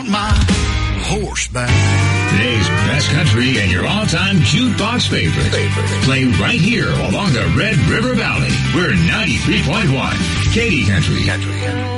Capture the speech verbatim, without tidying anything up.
my horseback. Today's best country and your all-time jukebox favorite. favorite. Play right here along the Red River Valley. We're ninety-three point one Katy Country. Country.